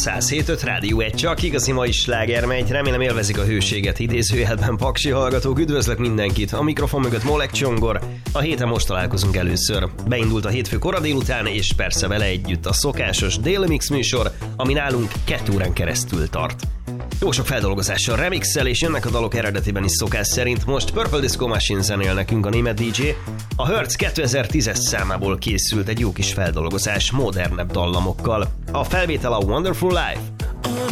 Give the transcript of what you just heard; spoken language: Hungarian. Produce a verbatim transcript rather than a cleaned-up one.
száz hét öt Rádió egy, csak igazi mai sláger megy. Remélem élvezik a hőséget, idézőjelben paksi hallgatók. Üdvözlök mindenkit, a mikrofon mögött Molek Csongor. A héten most találkozunk először. Beindult a hétfő kora délután, és persze vele együtt a szokásos déli mix műsor, ami nálunk kettő órán keresztül tart. Jó sok feldolgozással, remixel, és jönnek a dalok eredetiben is szokás szerint. Most Purple Disco Machine zenél nekünk a német dé dzsé. A Hertz kétezer-tízes számából készült egy jó kis feldolgozás modernebb dallamokkal. A felvétel a Wonderful Life.